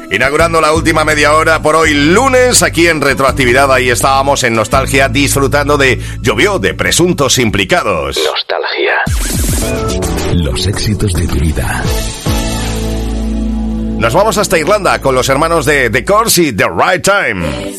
Inaugurando la última media hora por hoy lunes aquí en Retroactividad. Ahí estábamos en Nostalgia disfrutando de Llovió de Presuntos Implicados. Nostalgia. Los éxitos de tu vida. Nos vamos hasta Irlanda con los hermanos de The Corrs y The Right Time.